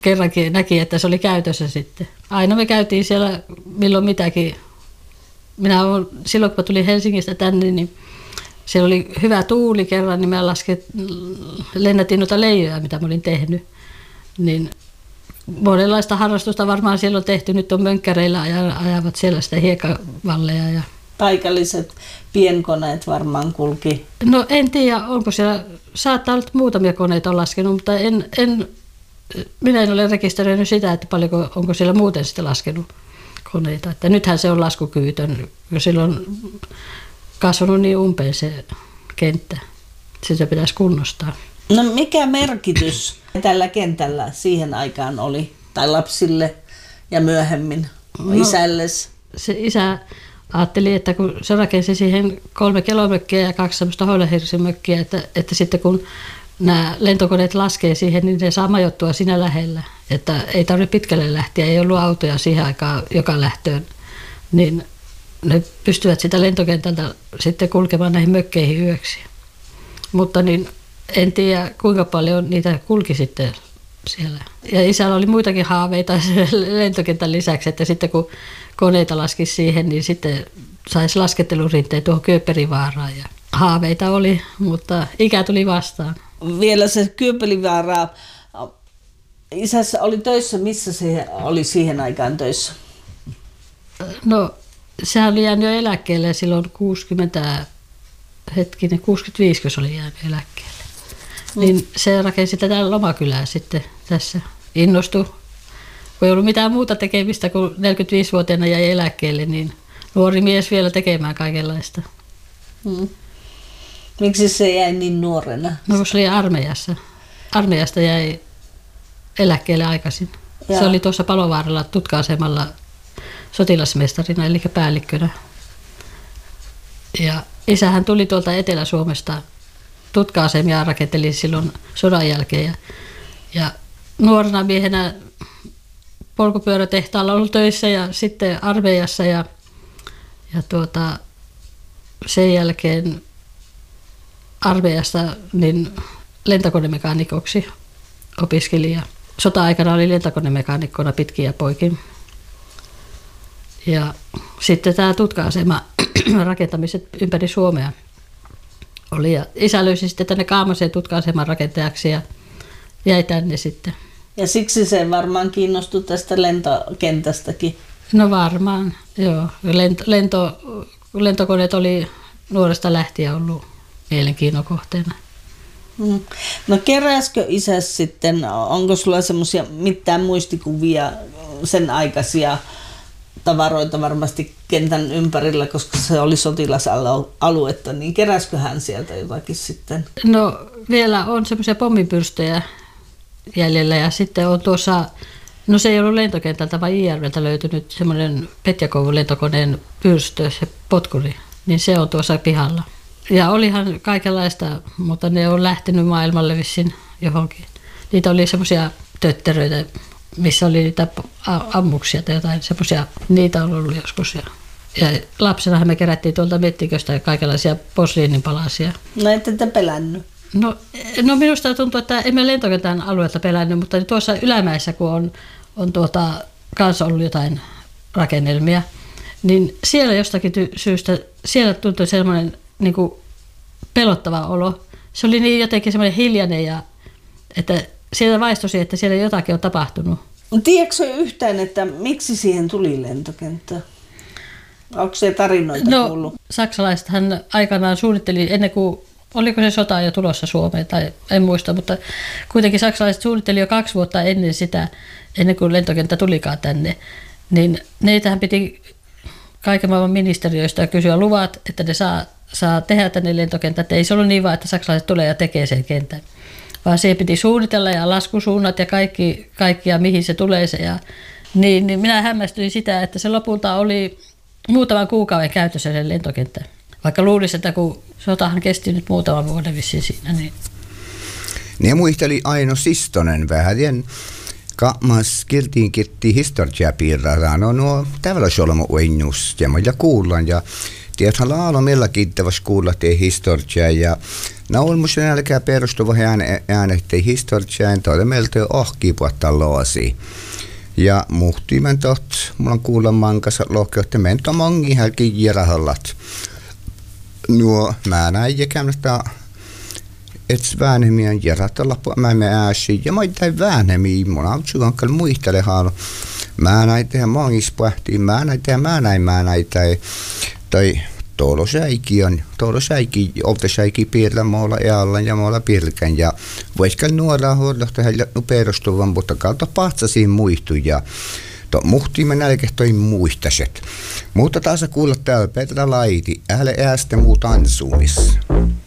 kerrankin näki, että se oli käytössä sitten. Aina me käytiin siellä milloin mitäkin. Silloin kun mä tulin Helsingistä tänne, niin siellä oli hyvä tuuli kerran, niin mä lennätin noita leijoja, mitä mä olin tehnyt. Niin monenlaista harrastusta varmaan siellä on tehty. Nyt on mönkkäreillä ajavat siellä sitä hiekkavalleja. Ja paikalliset pienkoneet varmaan kulki. No en tiedä, onko siellä, saattaa olla muutamia koneita on laskenut, mutta minä en ole rekisteröinyt sitä, että paljonko, onko siellä muuten sitten laskenut koneita. Että nythän se on laskukyvytön, kun silloin on kasvanut niin umpeen se kenttä. Sitä pitäisi kunnostaa. No mikä merkitys tällä kentällä siihen aikaan oli, tai lapsille ja myöhemmin isällesi? Se isä ajatteli, että kun se rakensi siihen 3 kelomökkiä ja 2 semmoista hoilehirsimökkiä, että sitten kun nämä lentokoneet laskee siihen, niin ne saa majoittua siinä lähellä. Että ei tarvitse pitkälle lähteä, ei ollut autoja siihen aikaan joka lähtöön. Niin ne pystyvät sitä lentokentältä sitten kulkemaan näihin mökkeihin yöksi. Mutta niin en tiedä, kuinka paljon niitä kulki sitten siellä. Ja isällä oli muitakin haaveita lentokentän lisäksi, että sitten kun koneita laskisi siihen, niin sitten saisi laskettelurinteen tuohon Kööperivaaraan. Ja haaveita oli, mutta ikä tuli vastaan. Vielä se Kööperivaara, isässä oli töissä, missä se oli siihen aikaan töissä? No, sehän oli jäänyt jo eläkkeelle silloin 65, kun se oli jäänyt eläkkeelle. Niin se rakensi tätä lomakylää sitten tässä. Innostui. Kun ei ollut mitään muuta tekemistä, kun 45-vuotiaana jäi eläkkeelle, niin nuori mies vielä tekemään kaikenlaista. Miksi se jäi niin nuorena? No kun se oli armeijassa. Armeijasta jäi eläkkeelle aikaisin. Ja se oli tuossa Palovaaralla tutka-asemalla sotilasmestarina, eli päällikkönä. Ja isähän tuli tuolta Etelä-Suomesta, tutka-asemia rakenteli silloin sodan jälkeen. Ja nuorena miehenä polkupyörätehtaalla ollut töissä ja sitten armeijassa ja sen jälkeen armeijasta niin lentokonemekaanikoksi opiskeli. Ja sota-aikana oli lentokonemekaanikkona pitkiä poikin. Ja sitten tämä tutka-asema rakentamiset ympäri Suomea oli. Ja isä löysi sitten tänne Kaamaseen tutka-aseman rakentajaksi ja jäi tänne sitten. Ja siksi se varmaan kiinnostui tästä lentokentästäkin. No varmaan, joo. Lentokoneet oli nuoresta lähtien ollut mielenkiinnon kohteena. No keräskö isä sitten, onko sulla semmoisia mitään muistikuvia sen aikaisia tavaroita varmasti kentän ympärillä, koska se oli sotilasaluetta, niin keräskö hän sieltä jotakin sitten? No vielä on semmoisia pommipyrstöjä jäljellä ja sitten on tuossa, no se ei ollut lentokentältä, vaan Iijärveltä löytynyt semmoinen Petjakouvun lentokoneen pyrstö, se potkuri, niin se on tuossa pihalla. Ja olihan kaikenlaista, mutta ne on lähtenyt maailmalle vissiin johonkin. Niitä oli semmoisia tötteröitä, missä oli niitä ammuksia tai jotain semmoisia, niitä on ollut joskus. Ja lapsenahan me kerättiin tuolta mettiköstä kaikenlaisia posliininpalasia. No ette te pelännyt? No minusta tuntuu, että emme lentokentän alueelta pelännyt, mutta tuossa Ylämäessä, kun on kanssa ollut jotain rakennelmia, niin siellä jostakin syystä, siellä tuntui semmoinen niin kuin pelottava olo. Se oli niin jotenkin semmoinen hiljainen, ja että siellä vaistosi, että siellä jotakin on tapahtunut. Tiedätkö yhtään, että miksi siihen tuli lentokenttä? Onko se tarinoita kuullut? Saksalaisethan aikanaan suunnitteli, ennen kuin, oliko se sota jo tulossa Suomeen, tai en muista, mutta kuitenkin saksalaiset suunnitteli jo 2 vuotta ennen sitä, ennen kuin lentokenttä tulikaan tänne, niin neitähän piti kaiken maailman ministeriöistä kysyä luvat, että ne saa tehdä tänne lentokenttä. Ei se ollut niin vaan, että saksalaiset tulee ja tekee sen kentän, vaan se piti suunnitella ja laskusuunnat ja kaikki ja mihin se tulee se. Ja, niin minä hämmästyin sitä, että se lopulta oli muutaman kuukauden käytössä sen lentokenttä. Vaikka luulisi, että kun sotahan kesti nyt muutaman vuoden vissiin siinä. Niin. Ne muisteli Aino Sistonen vähän. Kammas kiltiin kirtti historiapiirraan on nuo tavallaan olema uennust ja kuullaan ja Tiedäthän laalo millä kiittävässä kuulla tee historiaa ja naulmusen älkää perustuva äänehteen historiaan toille meiltä ohkii puhuttaa loosia. Ja muhtimen tot, mulla on kuulla mankassa lohkeutta mentä mongi hälki jirahallat. Nuo mä näin jäkämmästä et väänhemien jiratalla mä me ääsi ja mä ei väänhemiä mun autsukankal muistele halu. Mä näin tehdä mongis pähtiin, mä näin tai tuolla säikin, olta säikin piirrä muulla eallan ja muulla pirkän ja voisikään nuoraa huolta heille perustuvan, mutta kautta pahtsasiin muistu ja muhtiimme nälkehtoi muistaset. Mutta taas kuulla täällä Petra Laiti, ääle äästä muut ansuumis.